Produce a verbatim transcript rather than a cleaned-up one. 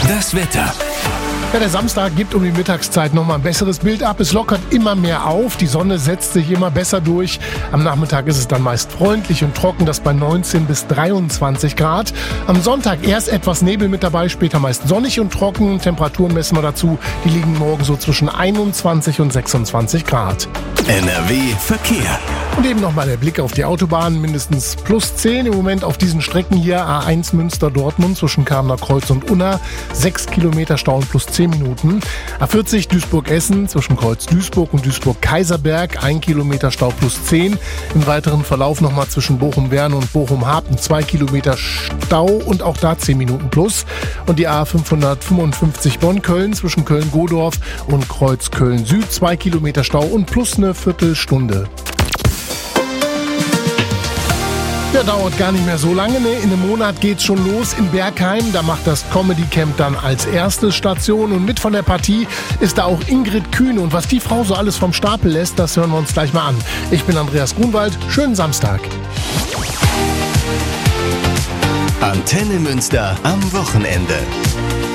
Das Wetter. Ja, der Samstag gibt um die Mittagszeit nochmal ein besseres Bild ab. Es lockert immer mehr auf, die Sonne setzt sich immer besser durch. Am Nachmittag ist es dann meist freundlich und trocken, das bei neunzehn bis dreiundzwanzig Grad. Am Sonntag erst etwas Nebel mit dabei, später meist sonnig und trocken. Temperaturen messen wir dazu, die liegen morgen so zwischen einundzwanzig und sechsundzwanzig Grad. N R W Verkehr. Und eben nochmal der Blick auf die Autobahn, mindestens plus zehn im Moment auf diesen Strecken hier. A eins Münster-Dortmund zwischen Kamener Kreuz und Unna, sechs Kilometer Stau und plus zehn Minuten. A vierzig Duisburg-Essen zwischen Kreuz-Duisburg und Duisburg-Kaiserberg, ein Kilometer Stau plus zehn. Im weiteren Verlauf nochmal zwischen Bochum-Werne und Bochum-Harpen, zwei Kilometer Stau und auch da zehn Minuten plus. Und die A fünfhundertfünfundfünfzig Bonn-Köln zwischen Köln-Godorf und Kreuz-Köln-Süd, zwei Kilometer Stau und plus eine Viertelstunde. Der dauert gar nicht mehr so lange, ne? In einem Monat geht's schon los in Bergheim. Da macht das Comedy Camp dann als erste Station. Und mit von der Partie ist da auch Ingrid Kühne. Und was die Frau so alles vom Stapel lässt, das hören wir uns gleich mal an. Ich bin Andreas Grunwald. Schönen Samstag. Antenne Münster am Wochenende.